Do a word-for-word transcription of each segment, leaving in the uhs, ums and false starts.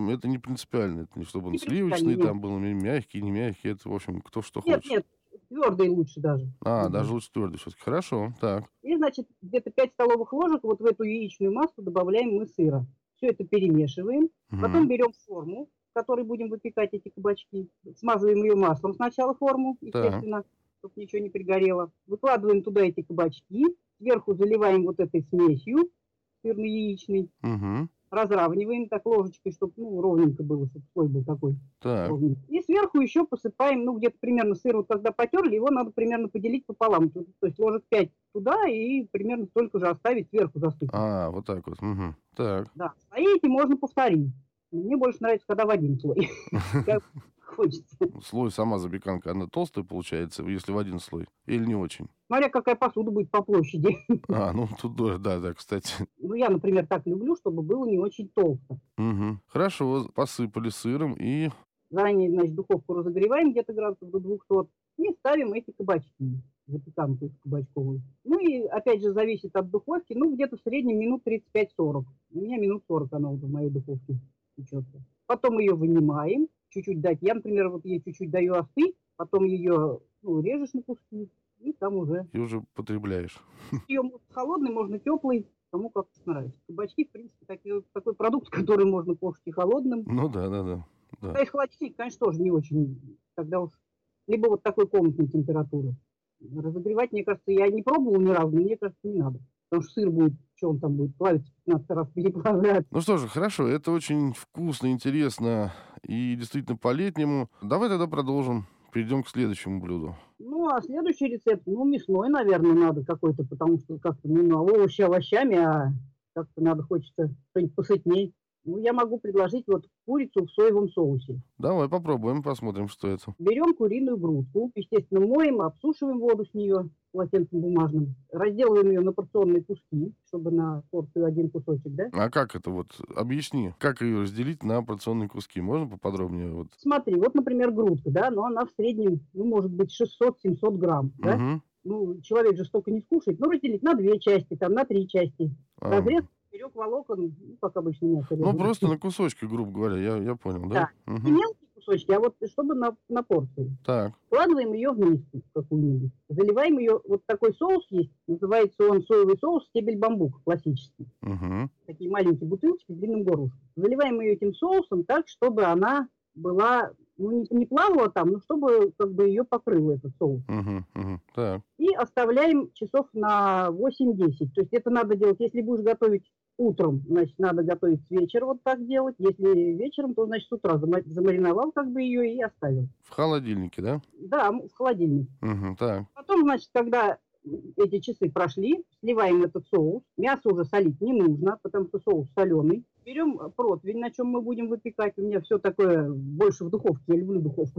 общем, это не принципиально. Это не чтобы он Не принципиально, сливочный нет. там был, м мягкий, не мягкий. Это, в общем, кто что Нет, хочет. нет, твёрдый лучше даже А, выбрать. даже лучше твёрдый всё-таки. Хорошо, так. И, значит, где-то пять столовых ложек вот в эту яичную массу добавляем мы сыра. Всё это перемешиваем. Потом Мгм. берем форму, в которой будем выпекать эти кабачки. Смазываем ее маслом сначала форму, Так. естественно, чтоб ничего не пригорело. Выкладываем туда эти кабачки, сверху заливаем вот этой смесью сырно-яичной, Мгм. разравниваем так ложечкой, чтоб, ну, ровненько было, чтоб слой был такой Так. ровненький. И сверху еще посыпаем, ну, где-то примерно сыр вот когда потёрли, его надо примерно поделить пополам. То то есть ложек пять туда и примерно столько же оставить сверху засыпать. А, вот так вот. Мгм. Так. Да, слои эти можно повторить. Мне больше нравится, когда в один слой, как хочется. Слой, сама запеканка, она толстая получается, если в один слой, или не очень? Смотря какая посуда будет по площади. А, ну тут дож да, да, кстати. Ну, я, например, так люблю, чтобы было не очень толсто. Мгм. Хорошо, посыпали сыром и Заранее, значит, духовку разогреваем где-то градусов до двухсот и ставим эти кабачки, запеканку эту кабачковую. Ну и опять же зависит от духовки, ну, где-то в среднем минут тридцать пять сорок. У меня минут сорок она уже в моей духовке печётся. Потом её вынимаем, чуть-чуть дать. Я, например, вот ей чуть-чуть даю остыть, потом её, ну, режешь на куски и там уже И уже потребляешь. Есть её можно холодной, можно тёплой, кому как нравится. Кабачки, в принципе, таки такой продукт, который можно кушать и холодным. Ну да, да-да, да. Когда из холодильника, конечно, тоже не очень. Тогда уж либо вот такой комнатной температуры. Разогревать, мне кажется, я не пробовала ни разу, но мне кажется, не надо. Потому что сыр будет, чё он там будет, плавиться пятнадцать раз, переплавляться. Ну что же, хорошо, это очень вкусно, интересно и действительно по-летнему. Давай тогда продолжим, перейдем к следующему блюду. Ну, а следующий рецепт, ну, мясной, наверно, надо какой-то, потому что как-то, ну, на овощи овощами, а как-то надо, хочется что-нибудь посытней. Ну, я могу предложить вот курицу в соевом соусе. Давай попробуем, посмотрим, что это. Берем куриную грудку, естественно, моем, обсушиваем воду с нее полотенцем бумажным, разделываем ее на порционные куски, чтобы на порцию один кусочек, да. А как это вот? Объясни, как ее разделить на порционные куски? Можно поподробнее вот? Смотри, вот, например, грудка, да, но она в среднем, ну, может быть, шестьсот семьсот грамм, да. Мгм. Ну, человек же столько не скушает. Ну, разделить на две части, там, на три части. Разрезать Ам. поперёк волокон, ну, как обычно мясо Ну, режем. просто на кусочки, грубо говоря, я я понял, да? Да, не Мгм. мелкие кусочки, а вот чтобы на на порцию. Так. Складываем её в миску какую-нибудь, заливаем её, вот такой соус есть, называется он соевый соус "Стебель бамбука", классический. Мгм. Такие маленькие бутылочки с длинным горлышком. Заливаем её этим соусом так, чтобы она была, ну, не не плавала там, но чтобы как бы её покрыл этот соус. Мгм, мгм. Так. И оставляем часов на восемь десять. То есть это надо делать, если будешь готовить утром, значит, надо готовить с вечера, вот так делать. Если вечером, то, значит, с утра зама замариновал как бы её и оставил. В холодильнике, да? Да, м, в холодильник. Мгм. Так. Потом, значит, когда, м, эти часы прошли, сливаем этот соус. Мясо уже солить не нужно, потому что соус солёный. Берём, э, противень, на чём мы будем выпекать. У меня всё такое больше в духовке, я люблю духовку.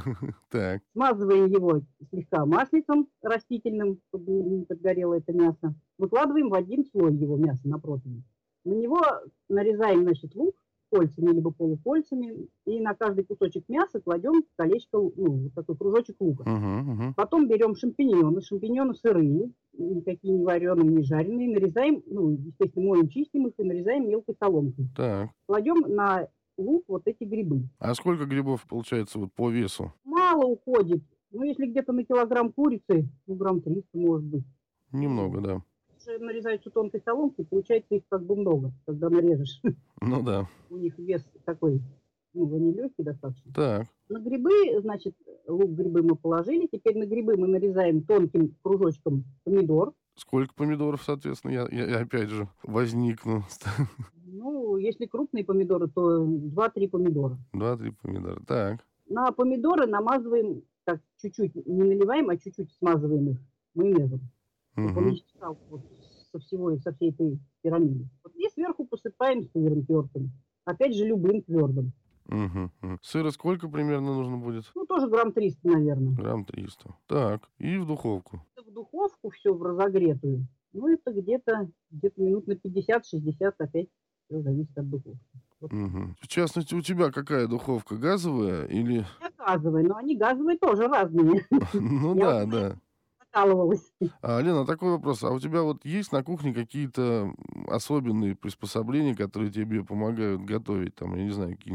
Так. Смазываем его слегка маслицем растительным, чтобы не не подгорело это мясо. Выкладываем в один слой его мясо на противень. На него нарезаем, значит, лук кольцами либо полукольцами и на каждый кусочек мяса кладем колечко, ну, вот такой кружочек лука. Мгм, мгм. Потом берем шампиньоны. Шампиньоны сырые, никакие не варёные, не жареные. Нарезаем, ну, естественно, моем, чистим их и нарезаем мелкой соломкой. Так. Кладем на лук вот эти грибы. А сколько грибов получается вот по весу? Мало уходит. Ну, если где-то на килограмм курицы, ну, грамм триста, может быть. Немного, да. Если нарезаются тонкой соломкой, получается их как бы много, когда нарежешь. Ну да. У них вес такой, ну, они лёгкие достаточно. Так. На грибы, значит, лук, грибы мы положили. Теперь на грибы мы нарезаем тонким кружочком помидор. Сколько помидоров, соответственно, я я я опять же возникну? Ну, если крупные помидоры, то два три помидора. два три помидора. Так. На помидоры намазываем, так чуть-чуть, не наливаем, а чуть-чуть смазываем их майонезом, чтоб он не Мгм. стекал вот со всего со всей этой пирамиды. Вот и сверху посыпаем сыром тёртым. Опять же, любым твёрдым. Мгм, мгм. Сыра сколько примерно нужно будет? Ну, тоже грамм триста, наверно. Грамм триста. Так, и в духовку. В духовку всё, в разогретую. Ну, это где-то где-то минут на пятьдесят шестьдесят, опять всё зависит от духовки. Вот. Мгм. В частности, у тебя какая духовка, газовая или У меня газовая, но они газовые тоже разные. Ну Я вот да, на этой да. прокалывалась. А, Лена, такой вопрос. А у тебя вот есть на кухне какие-то, м, особенные приспособления, которые тебе помогают готовить? Там, я не знаю, какие